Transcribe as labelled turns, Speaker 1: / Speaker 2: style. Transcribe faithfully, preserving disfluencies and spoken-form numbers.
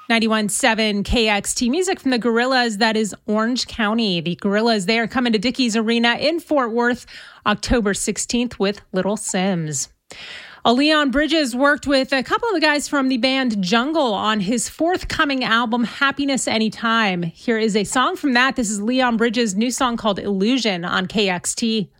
Speaker 1: ninety-one point seven K X T music from the Gorillaz. That is Orange County. The Gorillaz, they are coming to Dickies Arena in Fort Worth October sixteenth with Little Sims. Uh, Leon Bridges worked with a couple of the guys from the band Jungle on his forthcoming album, Happiness Anytime. Here is a song from that. This is Leon Bridges' new song called Illusion on K X T.